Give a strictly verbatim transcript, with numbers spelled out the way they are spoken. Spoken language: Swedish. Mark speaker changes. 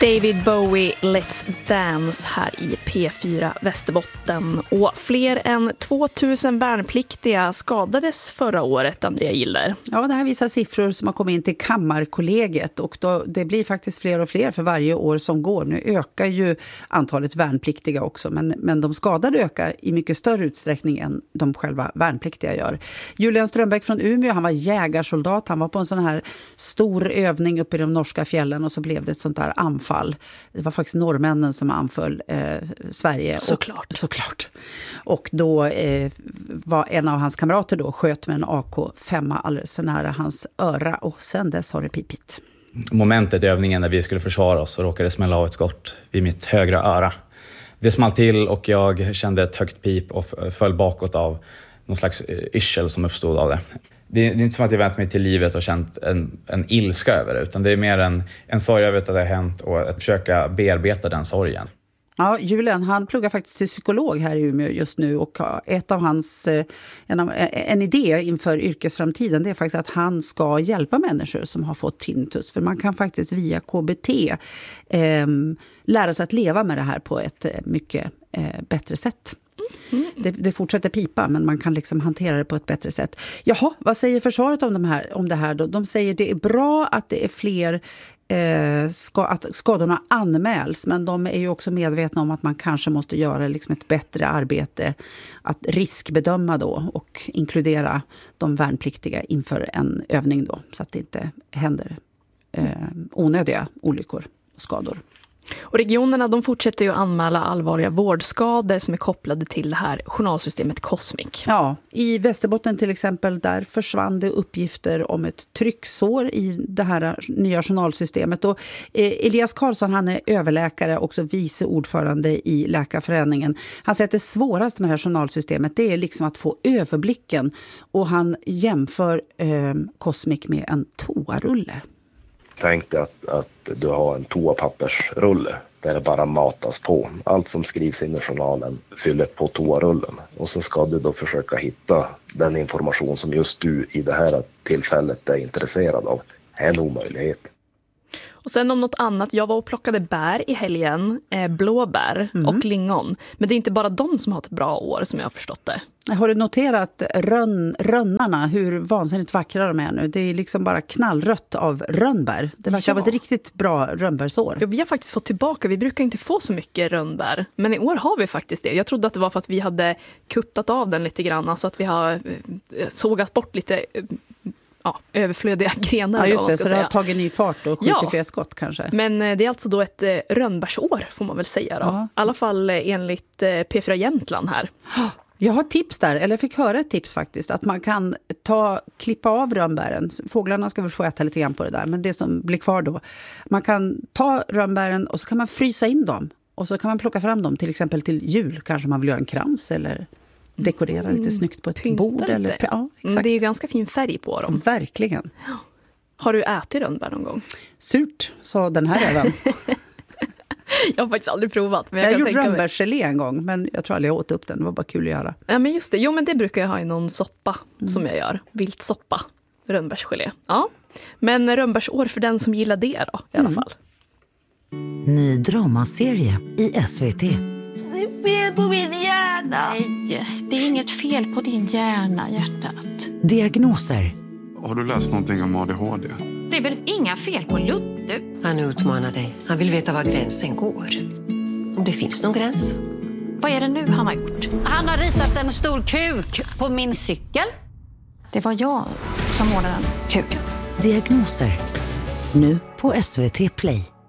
Speaker 1: David Bowie, Let's Dance här i P fyra Västerbotten. Och fler än tvåtusen värnpliktiga skadades förra året, Andrea Giller.
Speaker 2: Ja, det här visar siffror som har kommit in till Kammarkollegiet och då, det blir faktiskt fler och fler för varje år som går. Nu ökar ju antalet värnpliktiga också, men, men de skadade ökar i mycket större utsträckning än de själva värnpliktiga gör. Julian Strömbäck från Umeå, han var jägarsoldat, han var på en sån här stor övning uppe i de norska fjällen och så blev det ett sånt där anfall. Det var faktiskt norrmännen som anföll eh, Sverige.
Speaker 1: Såklart.
Speaker 2: Och, såklart. Och då eh, var en av hans kamrater då sköt med en A K fem alldeles för nära hans öra och sen dess har det pipit.
Speaker 3: Momentet i övningen när vi skulle försvara oss så råkade smälla av ett skott vid mitt högra öra. Det small till och jag kände ett högt pip och föll bakåt av någon slags yrsel som uppstod av det. Det är inte som att jag vänt mig till livet och känt en, en ilska över det, utan det är mer en, en sorg över att det har hänt och att försöka bearbeta den sorgen.
Speaker 2: Ja, Julian, han pluggar faktiskt till psykolog här i Umeå just nu och ett av hans, en, av, en idé inför yrkesframtiden det är faktiskt att han ska hjälpa människor som har fått tinnitus. För man kan faktiskt via K B T eh, lära sig att leva med det här på ett mycket eh, bättre sätt. Mm. Det, det fortsätter pipa, men man kan liksom hantera det på ett bättre sätt. Jaha, vad säger försvaret om, de här, om det här då? De säger det är bra att det är fler eh, ska, att skadorna anmäls, men de är ju också medvetna om att man kanske måste göra liksom ett bättre arbete att riskbedöma då och inkludera de värnpliktiga inför en övning då, så att det inte händer eh, onödiga olyckor och skador.
Speaker 1: Och regionerna de fortsätter ju att anmäla allvarliga vårdskador som är kopplade till det här journalsystemet Cosmic.
Speaker 2: Ja, i Västerbotten till exempel där försvann det uppgifter om ett trycksår i det här nya journalsystemet. Och Elias Karlsson, han är överläkare, också vice ordförande i Läkarföreningen. Han säger att det svåraste med det här journalsystemet det är liksom att få överblicken och han jämför eh, Cosmic med en toarulle.
Speaker 4: Tänk dig att, att du har en toapappersrulle där det bara matas på. Allt som skrivs in i journalen fyller på toarullen. Och så ska du då försöka hitta den information som just du i det här tillfället är intresserad av. Det är en omöjlighet.
Speaker 1: Och sen om något annat, jag var och plockade bär i helgen, eh, blåbär mm. och lingon. Men det är inte bara de som har ett bra år som jag har förstått det.
Speaker 2: Har du noterat rönn, rönnarna, hur vansinnigt vackra de är nu? Det är liksom bara knallrött av rönnbär. Det verkar ja. vara ett riktigt bra rönnbärsår.
Speaker 1: Ja, vi har faktiskt fått tillbaka, vi brukar inte få så mycket rönnbär. Men i år har vi faktiskt det. Jag trodde att det var för att vi hade kuttat av den lite grann. Så att vi har sågat bort lite ja, överflödiga grenar.
Speaker 2: Ja, just det.
Speaker 1: Så
Speaker 2: det har tagit ny fart och skjutit
Speaker 1: ja.
Speaker 2: fler skott kanske.
Speaker 1: Men det är alltså då ett rönnbärsår får man väl säga då. Ja. I alla fall enligt P fyra Jämtland här.
Speaker 2: Jag har tips där, eller jag fick höra ett tips faktiskt, att man kan ta, klippa av rönnbären. Fåglarna ska väl få äta lite grann på det där, men det som blir kvar då. Man kan ta rönnbären och så kan man frysa in dem. Och så kan man plocka fram dem till exempel till jul. Kanske man vill göra en krans eller dekorera lite mm, snyggt på ett
Speaker 1: Pynta
Speaker 2: bord.
Speaker 1: Lite.
Speaker 2: Eller, ja, exakt.
Speaker 1: Det är ju ganska fin färg på dem.
Speaker 2: Verkligen.
Speaker 1: Ja. Har du ätit rönnbär någon gång?
Speaker 2: Surt, sa den här även.
Speaker 1: Jag har faktiskt aldrig provat. Men jag
Speaker 2: jag
Speaker 1: har
Speaker 2: gjort rönnbärsgelé en gång, men jag tror aldrig jag åt upp den. Det var bara kul att göra.
Speaker 1: Ja, men just det. Jo, men det brukar jag ha i någon soppa mm. som jag gör. Viltsoppa, rönnbärsgelé. Ja, men rönnbärsår för den som gillar det då, i alla mm. fall.
Speaker 5: Ny dramaserie i S V T.
Speaker 6: Det är fel på min hjärna.
Speaker 7: Nej, det är inget fel på din hjärna, hjärtat.
Speaker 5: Diagnoser.
Speaker 8: Har du läst någonting om A D H D?
Speaker 7: Det är väl inga fel på Ludde?
Speaker 6: Han utmanar dig. Han vill veta var gränsen går. Om det finns någon gräns.
Speaker 7: Vad är det nu han har gjort?
Speaker 9: Han har ritat en stor kuk på min cykel.
Speaker 7: Det var jag som målade den kuken.
Speaker 5: Diagnoser. Nu på S V T Play.